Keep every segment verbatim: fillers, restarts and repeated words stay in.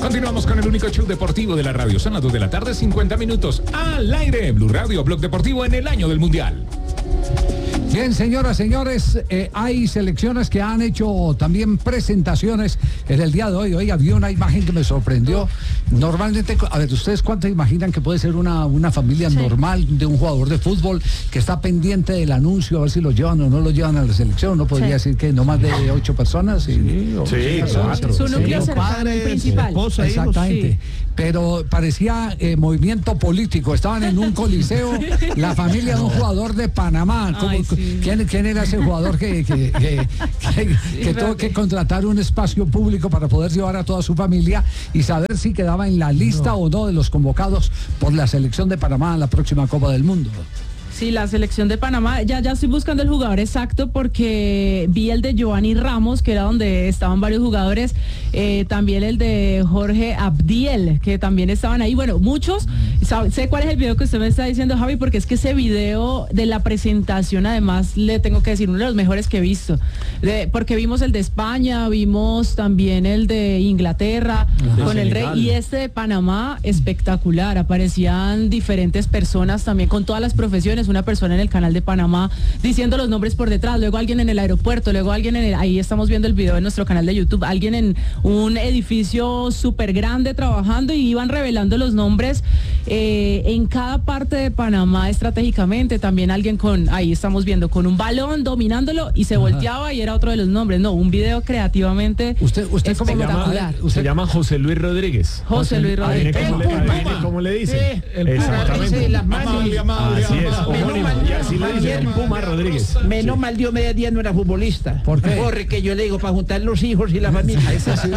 Continuamos con el único show deportivo de la radio. Son las dos de la tarde, cincuenta minutos. Al aire, Blue Radio, Blog Deportivo en el año del Mundial. Bien, señoras, señores, eh, hay selecciones que han hecho también presentaciones en el día de hoy. Hoy había una imagen que me sorprendió. Normalmente, a ver, ¿ustedes cuánto imaginan que puede ser una, una familia sí. normal de un jugador de fútbol que está pendiente del anuncio, a ver si lo llevan o no lo llevan a la selección? No podría sí. decir que no más de ocho personas. Y, sí, o sí cuatro. Su núcleo sí, cercano principal. Esposa, exactamente. Hijos, sí. Pero parecía eh, movimiento político. Estaban en un coliseo, la familia de un jugador de Panamá. Como, Ay, sí. ¿quién, ¿Quién era ese jugador que, que, que, que, sí, que tuvo que contratar un espacio público para poder llevar a toda su familia y saber si quedaba en la lista no. o no de los convocados por la selección de Panamá en la próxima Copa del Mundo? Sí, la selección de Panamá, ya, ya estoy buscando el jugador exacto porque vi el de Giovanni Ramos, que era donde estaban varios jugadores, eh, también el de Jorge Abdiel, que también estaban ahí, bueno, muchos, sabe, sé cuál es el video que usted me está diciendo, Javi, porque es que ese video de la presentación, además, le tengo que decir, uno de los mejores que he visto, de, porque vimos el de España, vimos también el de Inglaterra, Ajá. con el Rey, y este de Panamá, espectacular, aparecían diferentes personas también con todas las profesiones, una persona en el canal de Panamá diciendo los nombres por detrás, luego alguien en el aeropuerto, luego alguien en el, ahí estamos viendo el video en nuestro canal de YouTube, alguien en un edificio súper grande trabajando y iban revelando los nombres eh, en cada parte de Panamá estratégicamente, también alguien con, ahí estamos viendo, con un balón dominándolo y se Ajá. volteaba y era otro de los nombres, no, un video creativamente usted, usted espectacular. ¿Cómo llama? Usted se llama José Luis Rodríguez. José Luis Rodríguez. ¿Cómo le, ¿cómo le dice? Sí, el Exactamente. Las amable, amable, así es. Homónimo, y así le dicen Puma Rodríguez. Menos sí. mal Dios me día no era futbolista. ¿Por qué? Porque yo le digo para juntar los hijos y la familia. Eso sí,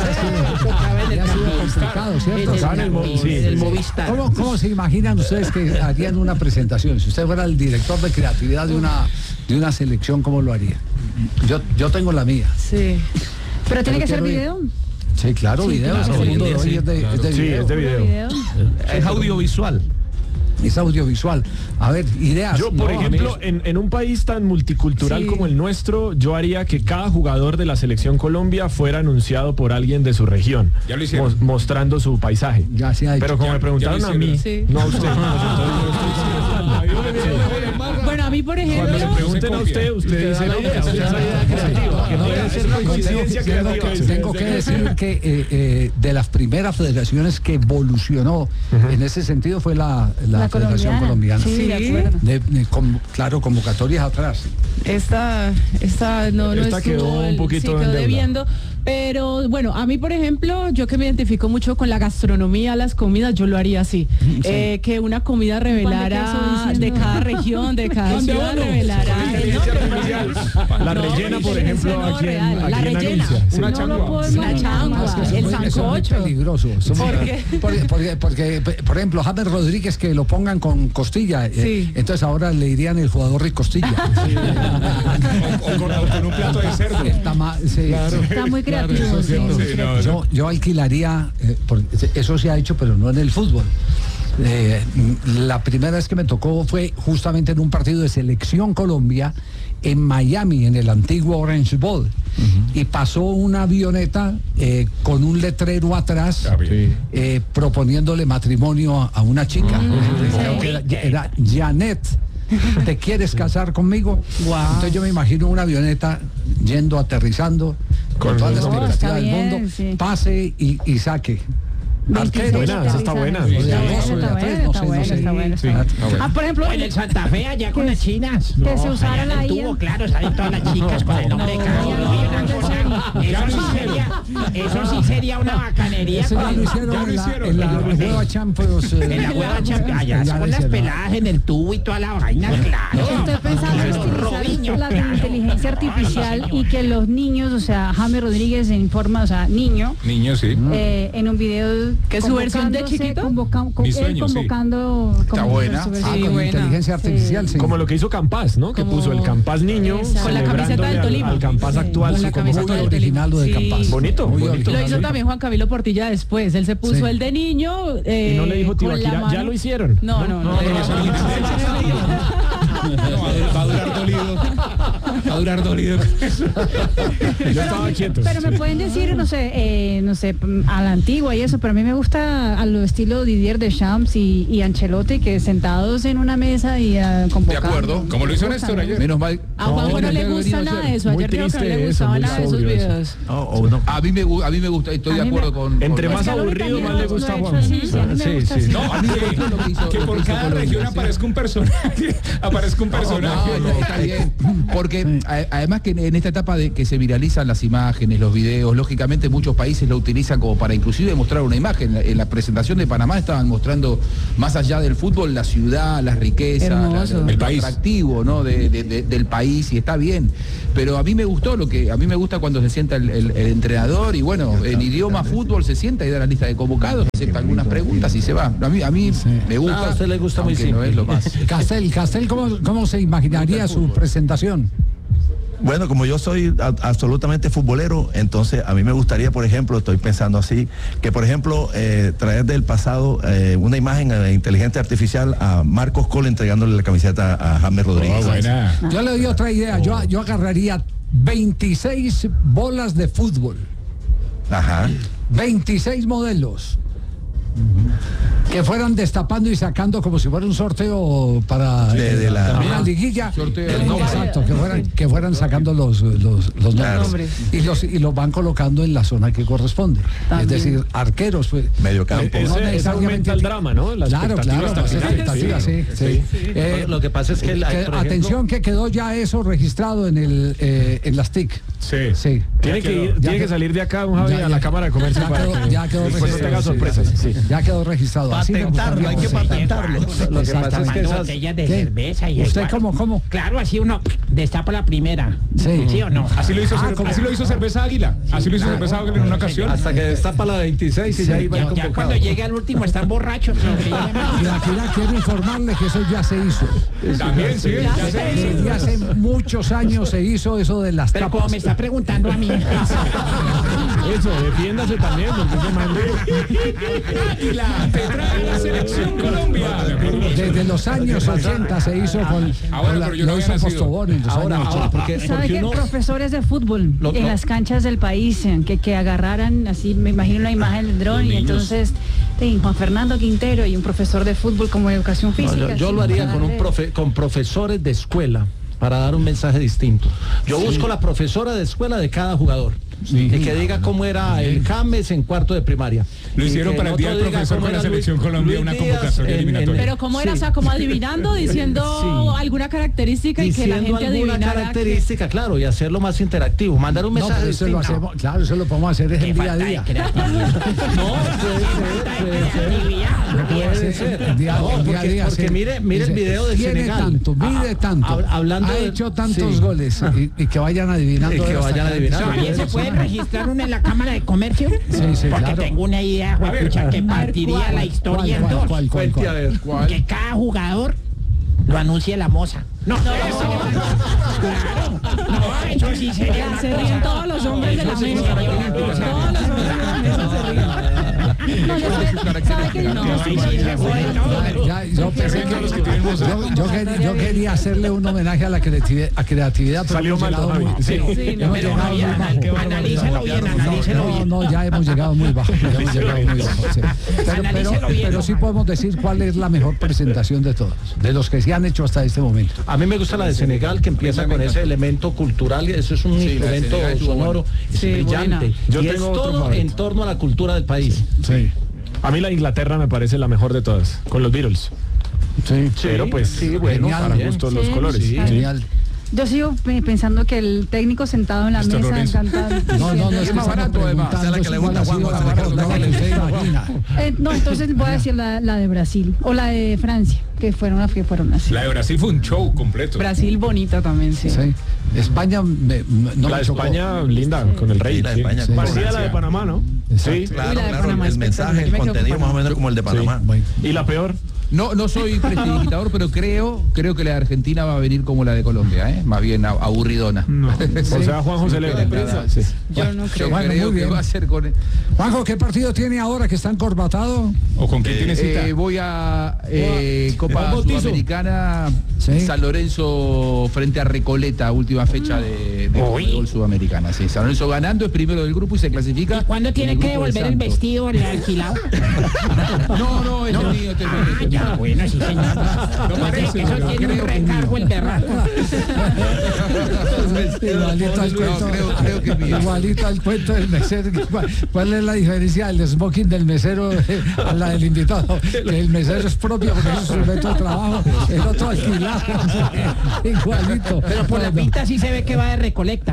ha sido complicado, ¿cierto? En el, en el, sí, el Movistar. ¿Cómo, ¿Cómo se imaginan ustedes que harían una presentación? Si usted fuera el director de creatividad de una, de una selección, ¿cómo lo haría? Yo, yo tengo la mía. Sí. Pero tiene que ser video. Sí, claro, sí, video. Claro, el mundo de hoy sí, es de, claro. es de sí, video. es de video. video. Es audiovisual. Es audiovisual. A ver, ideas. Yo, por no, ejemplo, en, en un país tan multicultural sí. como el nuestro, yo haría que cada jugador de la selección Colombia fuera anunciado por alguien de su región. Ya lo hicieron. Mos, mostrando su paisaje. Ya se ha hecho. Pero como ya, me preguntaron a mí, sí. no a usted. Bueno, a mí, por ejemplo... Cuando le pregunten a usted, usted dice la idea. Usted es la idea creativa. Que no debe ser coincidencia creativa. Tengo que decir que eh, eh, de las primeras federaciones que evolucionó uh-huh. en ese sentido fue la, la, la Federación Colombiana. Sí, sí. de acuerdo. De, de, con, claro, convocatorias atrás. Esta, esta no, no esta estuvo, quedó un poquito sí, quedó en deuda. debiendo, pero bueno, a mí por ejemplo, yo que me identifico mucho con la gastronomía, las comidas, yo lo haría así, sí. eh, que una comida revelara de cada región, de cada ciudad, revelara la no, rellena, por ejemplo, no, aquí, real, en, aquí la en rellena, Anuncia. Sí. Una changua, una changua, es el muy, sancocho. Es peligroso. Son ¿Por muy, qué? Porque, porque, porque, por ejemplo, James Rodríguez, que lo pongan con costilla, sí. eh, entonces ahora le dirían el jugador ricostilla. Sí. o, o, con, o con un plato de cerdo. Está, ma, sí, claro. Está muy creativo. Claro, sí, no, sí, sí, no, yo, yo alquilaría, eh, porque eso se ha hecho, pero no en el fútbol. Eh, la primera vez que me tocó fue justamente en un partido de Selección Colombia en Miami, en el antiguo Orange Bowl. Uh-huh. Y pasó una avioneta eh, con un letrero atrás sí. eh, proponiéndole matrimonio a, a una chica. Uh-huh. Era, era Janet. ¿Te quieres casar conmigo? Wow. Entonces yo me imagino una avioneta yendo, aterrizando, con, con toda la expectativa del bien, mundo, sí. pase y, y saque. Arquero, buena, esa está buena. Sí, está buena, está buena. Ah, por ejemplo, en el Santa Fe allá con las chinas. Que se usara la I A. Tuvo, claro, salen todas las chicas con el nombre de cada uno. Eso sí sería, eso sí sería una bacanería. Eso ya lo hicieron en la, en la Hueva Champions. En la Hueva Champions, allá con las peladas en el tubo y toda la vaina, claro. Estoy pensando en utilizar la inteligencia artificial y que los niños, o sea, James Rodríguez en forma, o sea, niño. Niño, sí. Eh, en un video que es su versión de chiquito, convoca, con, Mi sueño, él convocando, sí. Está buena. Ah, sí, con buena. Inteligencia artificial, sí. Sí. Como lo que hizo Campas, ¿no? Que como... puso el Campas niño con la camiseta del Tolima. Al, al Campas sí. actual. Con la camiseta del original lo de Campas. Sí. Bonito, muy bonito. Lo hizo también Juan Camilo Portilla después. Él se puso sí. el de niño. Eh, y no le dijo Tibaquira, ya lo hicieron. No, no, no. no, no, no, no, no, no, no, no, no, no, no, no, no, No, va a durar dolido. Va a durar dolido. Yo estaba quieto. Pero me pueden decir, no sé, eh, no sé, a la antigua y eso, pero a mí me gusta a lo estilo Didier Deschamps y, y Ancelotti, que sentados en una mesa y uh, convocando. De acuerdo. Como lo hizo Néstor ayer. Menos mal. A Juanjo no le gusta nada de eso. Muy Ayer dijo que no triste le eso, gustaba muy nada de esos sobrio eso. videos. No, o no. A mí me, gu- a mí me gusta, estoy A de mí me- acuerdo con... Entre con- más Scaloni aburrido, también más le lo- gusta a lo ha hecho Juan. así, sí, a mí me Sí, gusta sí. así. No, a mí me gusta lo que hizo. Que por hizo cada Colombia, región sí. aparezca un personaje. Aparezca un personaje. No, no, está bien. Porque a- además que en esta etapa de que se viralizan las imágenes, los videos, lógicamente muchos países lo utilizan como para inclusive mostrar una imagen. En la presentación de Panamá estaban mostrando, más allá del fútbol, la ciudad, las riquezas, Hermoso. la- El lo país. atractivo, ¿no? de, de- de- del país, y está bien. Pero a mí me gustó lo que, a mí me gusta cuando se sienta el, el- el entrenador y bueno, en idioma fútbol se sienta y da la lista de convocados, acepta algunas preguntas y se va. A mí, a mí me gusta. Ah, a usted le gusta muy aunque no simple. es lo más. Castel, Castel, ¿cómo, cómo se imaginaría su presentación? Bueno, como yo soy a- absolutamente futbolero, entonces a mí me gustaría, por ejemplo, estoy pensando así, que por ejemplo, eh, traer del pasado eh, una imagen de inteligencia artificial a Marcos Cole entregándole la camiseta a James Rodríguez. Oh, buena. Yo le doy otra idea. Yo, yo agarraría veintiséis bolas de fútbol, Ajá. veintiséis modelos, que fueran destapando y sacando como si fuera un sorteo para De- de la- una Ajá. liguilla. Sorteo Eh, del nombre. Exacto, que fueran, que fueran sacando los, los, los Claro. nombres. Y los, y los van colocando en la zona que corresponde. También. Es decir, arqueros. Pues, Medio campo. Ese- no ese necesariamente aumenta el drama, ¿no? La claro, expectativa claro, hasta las el final. expectativas, sí. Sí. sí. Eh, Lo que pasa es que, la- que- por ejemplo- atención que quedó ya eso registrado en el eh, en las T I C. Sí. Sí. Tiene Ya que, quedó, ir, ya tiene que quedó. salir de acá, don Javi, Ya, a ya. la Cámara de Comercio Ya para quedó, que ya quedó después no registrado. tenga sí, sorpresas. sí, Sí. Ya quedó registrado. Así me Patentarlo, hay que gustaría, sí. patentarlo. Lo que Exacto. pasa es que esas botellas de ¿Qué? cerveza y ¿Usted igual. cómo, cómo? Claro, así uno destapa la primera. Sí. ¿Sí o no? Así lo hizo, Ah, cer- ¿cómo? así lo hizo Cerveza Águila. Así lo hizo Cerveza Águila en una ocasión. Hasta que destapa la veintiséis y Sí, ya iba Ya, ya cuando llegue al último están borrachos. Mira, mira, quiero informarle que eso ya se hizo. También, sí. Ya se hizo. Desde hace muchos años se hizo eso de las Pero como tapas. me está preguntando a mí. Eso, defiéndase también, porque ese man de- Águila te trae la selección Colombia. Desde los años ochenta se hizo con, Ah, bueno, con la, pero yo no lo había hizo nacido. Postobón en los Ahora, años ahora, ochenta. porque, ¿Sabe porque qué? uno... Profesores de fútbol Lo- en lo- las canchas del país, eh, que, que agarraran así, me imagino la imagen del dron y entonces sí, Juan Fernando Quintero y un profesor de fútbol como de educación No, física. yo, yo sí, lo haría para con un darle- profe, con profesores de escuela para dar un mensaje distinto. Yo busco la profesora de escuela de cada jugador. Y que diga cómo era el James en cuarto de primaria. Lo Y hicieron que para el Día otro del diga Profesor cómo con la era Selección Luis- Colombia, Luis una Díaz convocatoria en- en- eliminatoria. Pero cómo era, Sí. o sea, como adivinando, diciendo Sí. alguna característica y que la Diciendo gente alguna adivinara. que- característica, claro, y hacerlo más interactivo. Mandar un No, mensaje pero eso lo distinto. hacemos, claro, eso lo podemos hacer es el día a día. No, puede ser, puede ser. Puede ser. El día, No, el día a porque, día, porque sí. mire, mire el Dice, video de tiene Senegal. tanto, mide Ah, tanto, hab- hablando ha de- hecho tantos sí. goles y, y que vayan adivinando. Y que hasta vayan acá. adivinando. ¿También se puede registrar uno en la Cámara de Comercio? Sí, sí, Porque claro. tengo una idea, juepucha, que partiría ¿cuál? la historia en ¿Cuál, dos. cuál, cuál, Cuente a cuál? ver. ¿Cuál? Que cada jugador lo anuncie la moza. No, no, claro. No, eso sí sería Ya una se cosa. ríen todos los hombres de la Eso sí mesa. sería una cosa. Todos los hombres de la mesa se ríen. No, yo sé- ¿sabe que yo No, no? sí, sí, se jode todo. Ya, yo pensé que yo, yo quería, yo quería hacerle un homenaje a la creatividad, a creatividad pero Salió hemos mal, llegado don muy, Javi. sí, Sí. Sí, no, hemos pero llegado Javier, muy bajo. analícelo bien, analícelo No, bien. no, ya hemos llegado muy bajo. Ya hemos llegado muy bajo, sí. Pero, pero, Analícelo bien, pero don sí Javi. podemos decir cuál es la mejor presentación de todos, de los que se han hecho hasta este momento. A mí me gusta la de Senegal, que empieza con ese elemento cultural, y eso es un Sí, la de instrumento Senegal estuvo sonoro, es Sí, brillante. buena. Yo y es tengo otro todo favorito. en torno a la cultura del país. Sí, A mí la Inglaterra me parece la mejor de todas, con los Beatles. sí, Pero pues, sí, bueno, genial, para bien. gustos los Sí, colores. sí. Genial. Yo sigo pe- pensando que el técnico sentado en la Mister mesa Lorenzo. cantando. No, no, no, es Es que más estamos barato, además. preguntando Esa es la que le si cuál gusta ha a Juan, sido la más mejor, barato, no la que usted imagina. Eh, no, entonces voy a decir la, la de Brasil o la de Francia, que fueron las que fueron así. La de Brasil fue un show completo. Brasil bonita también, sí. Sí. España me- me- no la me de chocó. España, linda, con el rey. Sí, la de sí. España, Sí. Parecida a la de Panamá, ¿no? Exacto. Sí. Claro, Y la de claro, Panamá el es mensaje, espectacular. el Yo me quedo contenido con más o menos como el de Panamá. Bueno. ¿Y la peor? no, no soy prestidigitador, pero creo, creo que la de Argentina va a venir como la de Colombia, ¿eh? Más bien aburridona. No. Sí. O sea, Juanjo celebra. Sí. Yo no creo. Yo Bueno, creo muy que bien. va a ser con... Juanjo, ¿qué partido tiene ahora que está encorbatado? ¿O con quién tiene cita? Eh, voy a eh, Copa Sudamericana, Sí. San Lorenzo frente a Recoleta, última fecha de, de Conmebol Sudamericana. Sí, San Lorenzo ganando, es primero del grupo y se clasifica. ¿Y cuándo tiene en el que grupo de devolver el Santos. vestido el alquilado? No, no, es el mío, este es mío, este Ah, es mío. ya, bueno, sí, señor. No parece, Que eso pero tiene un creo que recargo el berraco. Igualito al No, cuento. creo- creo que es mío. Igualito al cuento del mesero. ¿Cuál, cuál es la diferencia del smoking del mesero eh, a la del invitado? Que el mesero es propio porque es su método de trabajo, el otro alquilado. Igualito. Pero por la Bueno. pinta sí se ve que va de recolecta.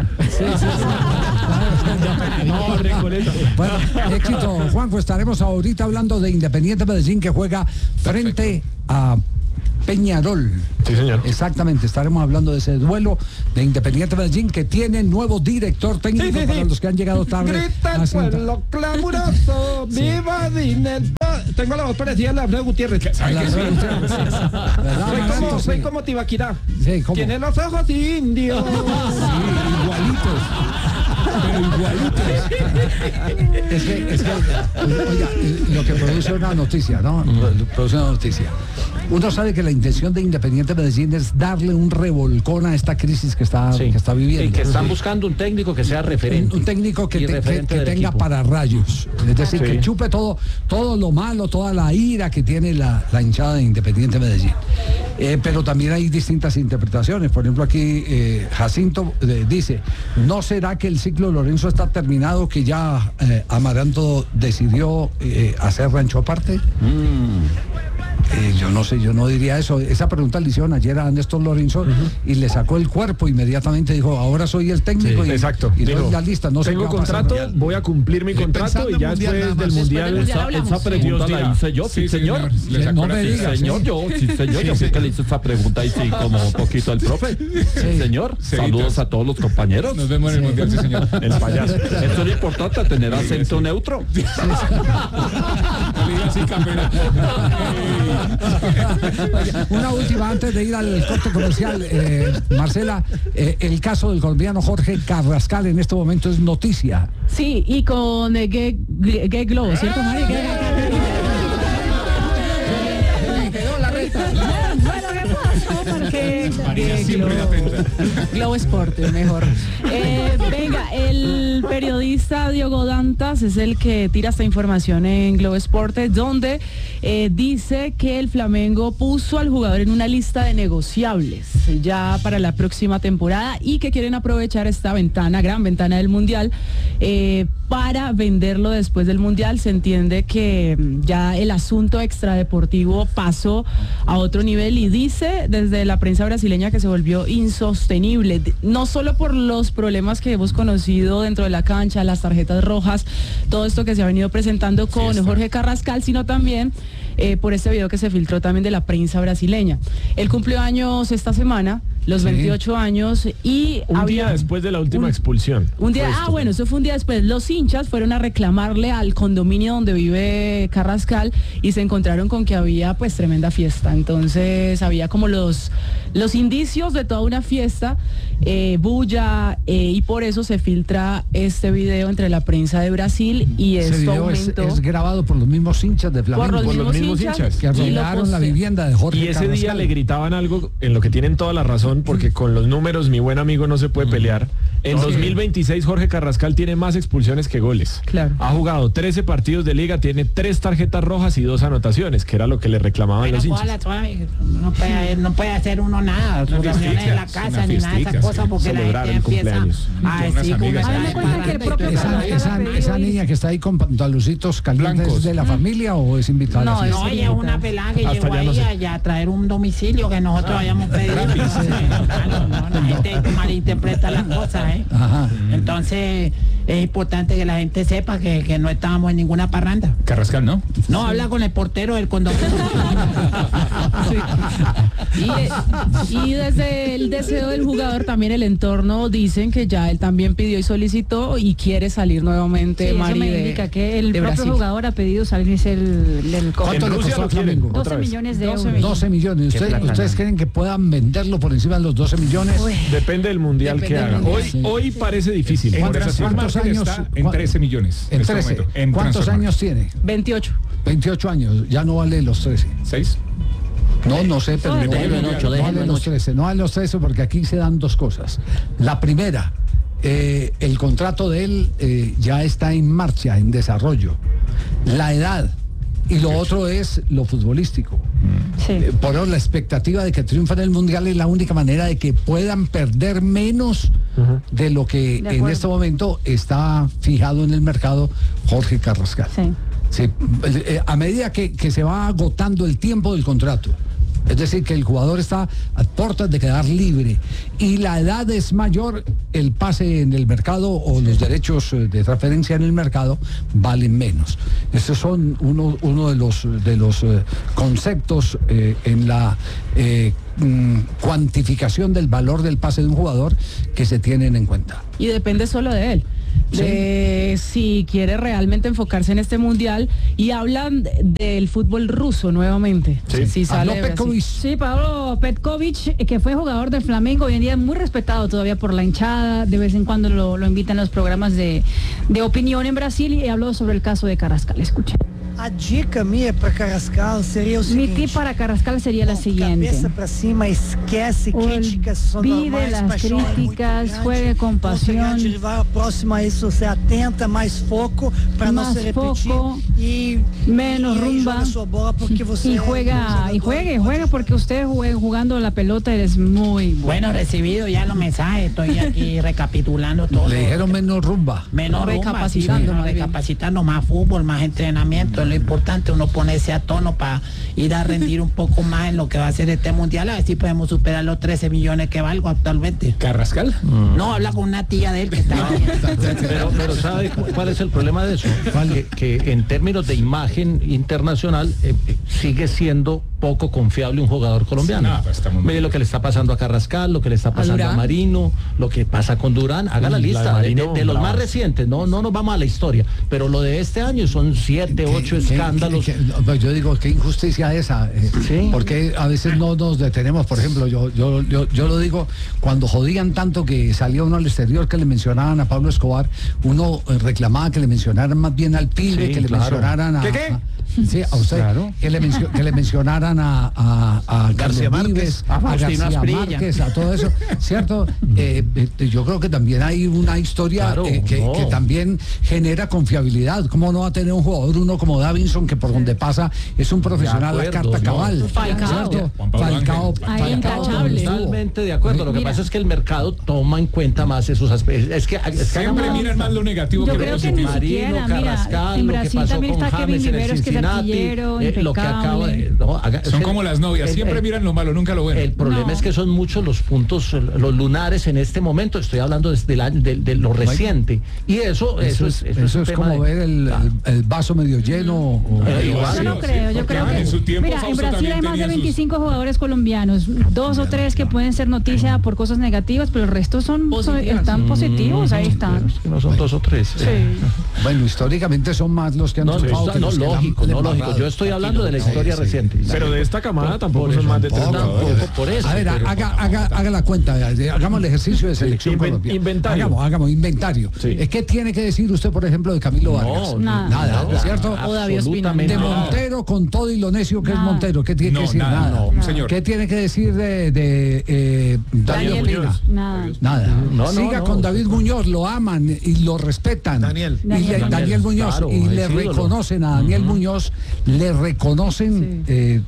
No, Recoleta. Bueno, éxito, Juanjo. Estaremos ahorita hablando de Independiente Medellín que juega frente a Peñarol. Sí, señor. Exactamente, estaremos hablando de ese duelo de Independiente Medellín que tiene nuevo director técnico Sí, sí, para sí. los que han llegado tarde. Grita a el Cinta. pueblo clamoroso, viva Dinel. Tengo la voz parecida a la de Alfredo Gutiérrez. A la que sí? ¿Verdad, Soy Maranto? como, soy Sí. como Tibaquirá. Sí, ¿cómo? Tiene los ojos indios. Igualitos. Pero igualitos. Es que, es que, oiga, lo que produce una noticia, ¿no? Produce una noticia. Uno sabe que la intención de Independiente Medellín es darle un revolcón a esta crisis que está, Sí. que está viviendo. Y que están buscando un técnico que sea referente. Un, un técnico que, Y te- que- referente que del tenga equipo. pararrayos. Es decir, Sí. que chupe todo, todo lo malo, toda la ira que tiene la, la hinchada de Independiente Medellín. Eh, pero también hay distintas interpretaciones. Por ejemplo, aquí eh, Jacinto eh, dice, ¿no será que el ciclo Lorenzo está terminado, que ya eh, Amaranto decidió eh, hacer rancho aparte? Eh, yo no sé, yo no diría eso. Esa pregunta le hicieron ayer a Néstor Lorenzo y le sacó el cuerpo inmediatamente. Dijo, ahora soy el técnico y, Exacto. y doy Dijo, la lista. No sé tengo qué va a pasar. contrato, voy a cumplir mi contrato y ya pensando en después Mundial del nada más. mundial, Después del Mundial esa, hablamos, esa sí. pregunta la la hice yo, sí, señor. Le sacó No la me cita. digas. Señor, sí. yo, sí, señor, yo fui que le hice esa pregunta y sí, como un poquito al profe. Sí. Señor, Sí, saludos entonces. a todos los compañeros. Nos vemos en el mundial, sí, señor. el payaso. Eso es importante, tener acento neutro. No le digas así, campeón. Una última antes de ir al corte comercial, eh, Marcela, eh, el caso del colombiano Jorge Carrascal en este momento es noticia. Sí, y con eh, Gay, Gay Globo, ¿cierto, Mari? Gay- Bueno, ¿qué pasó? Porque Marina Gay siempre Globo- atenta. Globo Sport, mejor. Eh, venga, el periodista Diogo Dantas es el que tira esta información en Globo Sport, donde eh, dice que el Flamengo puso al jugador en una lista de negociables ya para la próxima temporada y que quieren aprovechar esta ventana, gran ventana del Mundial, eh, para venderlo después del Mundial. Se entiende que mm, ya el asunto extradeportivo pasó a otro nivel y dice desde la prensa brasileña que se volvió insostenible, no solo por los problemas que hemos conocido dentro de la cancha, las tarjetas rojas, todo esto que se ha venido presentando con Fiesta. Jorge Carrascal, sino también eh, por este video que se filtró también de la prensa brasileña. Él cumplió años esta semana, los Sí. veintiocho años, y Un había día después de la última un- expulsión. un día, Fue ah, esto. bueno, eso fue un día después. Los hinchas fueron a reclamarle al condominio donde vive Carrascal y se encontraron con que había pues tremenda fiesta. Entonces había como los, los indicios de toda una fiesta, eh, bulla, eh, y por eso se filtra este video entre la prensa de Brasil y Ese esto video es, aumentó es grabado por los mismos hinchas de Flamengo. por los por los mismos, mismos hinchas, hinchas. que y lo rodearon la poste- vivienda de Jorge Y ese día Carrascal. le gritaban algo en lo que tienen toda la razón, porque con los números mi buen amigo no se puede pelear. En dos mil veintiséis Jorge Carrascal tiene más expulsiones que goles. Claro. Ha jugado trece partidos de liga, tiene tres tarjetas rojas y dos anotaciones, que era lo que le reclamaban Bueno, los hinchas. Pola, suave, no puede, no puede hacer uno nada, sus Una reuniones en la fiestica, casa una ni nada de esas fiestica, cosas sí. porque la Celebrar gente el empieza cumpleaños. a Con decir unas como amigas. está A mí me cuentan que el propio Esa, Carrascal esa- ha pedido esa ir. niña que está ahí con pantaloncitos calientes, Blancos. ¿es de la familia o es invitada? No, a la es- fiesta? No, ella es una pelada que Hasta llegó ya no ahí sé. a, ya a traer un domicilio que nosotros habíamos pedido. No, no, no, la gente malinterpreta las cosas, ¿eh? Ajá. Entonces es importante que la gente sepa que, que no estábamos en ninguna parranda. Carrascal, ¿no? No, habla con el portero del condominio. Y, y desde el deseo del jugador, también el entorno dicen que ya él también pidió y solicitó y quiere salir nuevamente. Sí, eso Mari, me de- indica que el de propio Brasil. jugador ha pedido salirse el, del ¿Cuánto En le Rusia costó lo al quieren, Flamengo? otra doce vez. millones de doce euros. millones. doce millones. ¿Ustedes, plata, ¿ustedes ¿no? creen que puedan venderlo por encima de los doce millones? Uy. Depende del mundial Depende que del haga. mundial. Hoy, Sí. hoy parece difícil. En por esa transfer cifra. ¿Cuántos market años? está en ¿Cuán- trece millones. En este trece. momento, en ¿Cuántos transfer años market. tiene? veintiocho. veintiocho años. Ya no vale los trece. ¿Seis? No, no sé, pero No, no, déjenlo vale- en no ocho, vale déjenlo en los ocho. trece. No vale los trece porque aquí se dan dos cosas. La primera, eh, el contrato de él eh, ya está en marcha, en desarrollo. La edad. Y lo otro es lo futbolístico. Sí. Eh, Por eso la expectativa de que triunfen en el Mundial es la única manera de que puedan perder menos de lo que De en acuerdo. este momento está fijado en el mercado Jorge Carrascal. Sí. Sí, eh, a medida que, que se va agotando el tiempo del contrato, es decir, que el jugador está a puertas de quedar libre y la edad es mayor, el pase en el mercado o los derechos eh, de transferencia en el mercado valen menos. Estos son uno, uno de los, de los eh, conceptos eh, en la eh, mm, cuantificación del valor del pase de un jugador que se tienen en cuenta. Y depende solo de él. De si quiere realmente enfocarse en este mundial, y hablan de- del fútbol ruso nuevamente. Sí. Si sale Habló de Brasil. Petkovic. Sí, Pablo Petkovic, eh, que fue jugador del Flamengo, hoy en día es muy respetado todavía por la hinchada, de vez en cuando lo, lo invitan a los programas de, de opinión en Brasil y habló sobre el caso de Carrascal. Escuchen. A dica minha para Carrascal seria o Mi seguinte: tip para Carrascal sería la siguiente. cabeça para cima, esquece críticas, são Olvide normais, las paixão é muito críticas, grande. juegue con Então, se ganhar pasión. de rival, a próxima a isso você atenta, mais foco para não Más se repetir foco, e menos e aí rumba. joga sua bola porque você Y é um juega, jogador y juegue, que juega pode porque usted juegue jugando la pelota eres muy bueno. Bueno, recibido ya los mensajes, estoy aquí recapitulando todo. Le dijeron menos rumba. Menos rumba, Recapacitando, sí, menos más bien. recapacitando, más fútbol, más entrenamiento, es lo importante, uno ponerse a tono para ir a rendir un poco más en lo que va a ser este mundial, a ver si podemos superar los trece millones que valgo actualmente. ¿Carrascal? No, habla con una tía de él que está ahí. Pero, pero ¿sabe cu- cuál es el problema de eso? Que, que en términos de imagen internacional eh, eh, sigue siendo poco confiable un jugador colombiano. Sí, no, pues estamos muy Mire lo que le está pasando a Carrascal, lo que le está pasando a, Durán. Marino, lo que pasa con Durán. Haga la Uy, la de lista de, Marino, de- de los brava. más recientes. No, no nos vamos a la historia, pero lo de este año son siete, ocho ¿Qué- qué- escándalos. qué- qué- no, yo digo, qué injusticia esa. eh, Sí. Porque a veces no nos detenemos. Por ejemplo, yo, yo, yo, yo lo digo, cuando jodían tanto que salía uno al exterior que le mencionaban a Pablo Escobar, uno eh, reclamaba que le mencionaran más bien al pibe, Sí, que le claro. mencionaran a... ¿Qué, qué? a- sí, a usted, Claro. que, le mencio- que le mencionaran a, a, a García Carlos Márquez, Vives, a a Faustino García Asprilla. Márquez, a todo eso, ¿cierto? Eh, eh, yo creo que también hay una historia Claro, eh, que, no. que también genera confiabilidad. ¿Cómo no va a tener un jugador uno como Davinson que por donde pasa es un profesional De a acuerdo, carta no. cabal? Falcao. ¿cierto? Juan Pablo Falcao, Ángel. Ahí Falcao intachable. estuvo. Totalmente de acuerdo. Lo que Mira. pasa es que el mercado toma en cuenta más esos aspectos. Es que, es que Siempre hagamos- miran más lo negativo Yo que lo creo que positivo. ni siquiera, Marino, mira, Carrascal, en lo que Brasil pasó también con está Kevin James en el Viveros, que es Cincinnati, artillero, eh, lo que acaba de- impecable. no, haga- es Son que como las novias, el- siempre el- miran lo malo, nunca lo bueno. El problema No. es que son muchos los puntos, los lunares en este momento. Estoy hablando desde el año- de, de lo reciente. Y eso, Eso, eso, es, es, eso eso un es tema como de- ver el, el- el vaso medio lleno. o- Eh, Yo igual. no Sí, creo, yo porque creo en su que... tiempo Mira, en Fausto Brasil también hay más de tenía sus- veinticinco jugadores colombianos, dos o tres que pueden ser noticia por cosas negativas, pero el resto son, son- Positivas. están positivos, ahí están. Es que no son dos o tres. Sí. Bueno, históricamente son más los que han No, triunfado no, que no, los que lógico, han no, lógico. embarrado. Yo estoy hablando de la historia Sí, sí. reciente. Pero de esta camada tampoco por son eso, más de tres tampoco, jugadores. Tampoco por eso. A ver, pero- haga, haga, haga la cuenta, eh, hagamos el ejercicio de selección Inven- colombiana. inventario. Hagamos, hagamos inventario. Sí. Eh, ¿Qué tiene que decir usted, por ejemplo, de Camilo Vargas? No, Nada. Nada, no, ¿cierto? O David Ospina. absolutamente De nada. Montero con todo y lo necio que es Nada. Montero. ¿Qué tiene No, que decir? nada, Nada. no, señor. ¿Qué tiene que decir de, de eh, Daniel Daniel Ospina? Nada. Nada. No, no, Siga no. con David Muñoz, lo aman y lo respetan. Daniel. Y le- Daniel, Daniel. Muñoz. Claro, y es le ídolo. reconocen a Daniel Muñoz, le reconocen Sí. eh,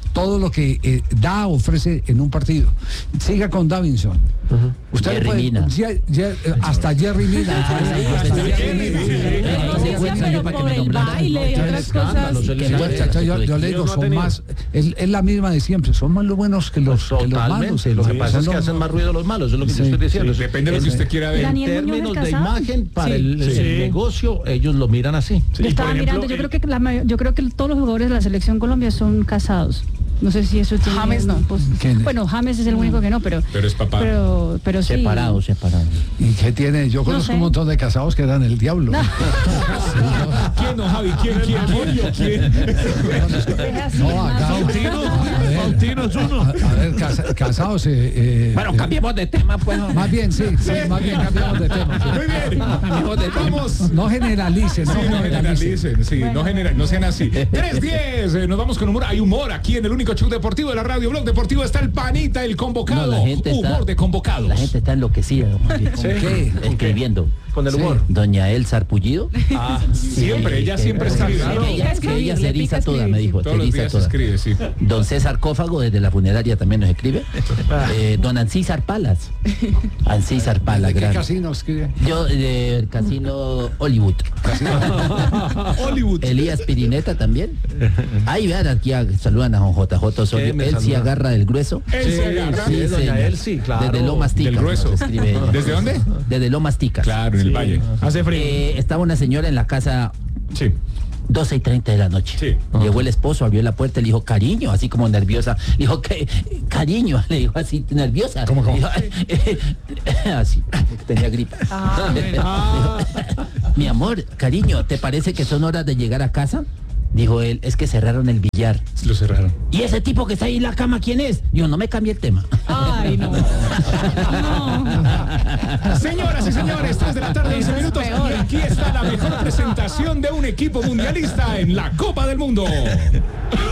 todo lo que eh, da, ofrece en un partido. Siga con Davinson. Uh-huh. Usted Jerry puede, Mina. ya, ya, hasta Jerry Mina. Hasta Jerry Mina. Pero por el baile y otras cosas. Yo, yo le digo, son más, es, es la misma de siempre, son más los buenos que los, que los malos. Lo que pasa es que hacen más ruido los malos, es lo que yo estoy diciendo. Sí, depende de lo que usted quiera ver. En términos de imagen, para el, el Sí. negocio, ellos lo miran así. Yo estaba por ejemplo, mirando, yo creo que la mayor- yo creo que todos los jugadores de la selección Colombia son casados. No sé si eso tiene. James no. Pues, bueno, James es el único que no, pero. Pero es papá. Pero, pero sí. Separados, separados. ¿Y qué tiene? Yo conozco sé. un montón de casados que eran el diablo. No. ¿Quién, no, Javi? ¿Quién, quién, quién? ¿Quién? Es así, No, más acá. o menos. Faustino es uno. A, a ver, casa- casados. Eh, eh, Bueno, cambiemos de tema, pues. hombre. Más bien, sí, sí, más bien cambiamos de tema. Sí. Muy bien. Vamos. No generalicen, no Sí, no generalicen. generalicen, sí, no, genera, no sean así. tres diez, eh, nos vamos con humor. Hay humor aquí en el único show deportivo de la radio Blog Deportivo. Está el panita, el convocado. No, la gente humor está- de convocados. La gente está enloquecida, don Javier. ¿Con qué? Escribiendo. Con el Sí. humor. Doña El Sarpullido. Ah, Siempre, ella siempre escribe. Claro, pica escribir, ella le se pica eriza toda, escribir, me dijo. Todos se los eriza días toda. escribe, sí. Don César Cófago desde la funeraria también nos escribe. Eh, don Ancísar Palas. Ancísar Palas, ¿De qué gran. casino escribe? Yo del casino Hollywood. Hollywood. Elías Pirineta también. Ahí vean, aquí a- saludan a Don J J Osorio. me Él sí saluda? agarra del grueso. Él se agarra. Sí, doña señor. Elsie, claro. Desde Lomas Ticas. Del grueso. nos escribe ella. ¿Desde dónde? Desde Lomas Ticas. Claro, en el valle. Hace frío. Eh, estaba una señora en la casa Sí. doce y treinta de la noche. Sí. Llegó el esposo, abrió la puerta y le dijo, cariño, así como nerviosa. Le dijo, ¿qué? Cariño, le dijo así, nerviosa. ¿Cómo, cómo? Dijo, eh, eh, así, tenía gripa. Dijo, mi amor, cariño, ¿te parece que son horas de llegar a casa? Dijo él, es que cerraron el billar. Lo cerraron. ¿Y ese tipo que está ahí en la cama, quién es? Digo, no me cambie el tema. Ay, no. No. Señoras y señores, tres de la tarde, once minutos. Y aquí está la mejor presentación de un equipo mundialista en la Copa del Mundo.